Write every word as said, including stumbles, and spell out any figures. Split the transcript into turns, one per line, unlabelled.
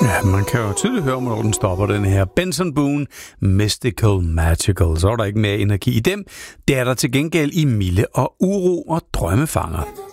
Ja, man kan jo tydeligt høre, når den stopper, den her Benson Boone, Mystical Magical. Så er der ikke mere energi i dem. Det er der til gengæld i Mille og Uro og Drømmefanger.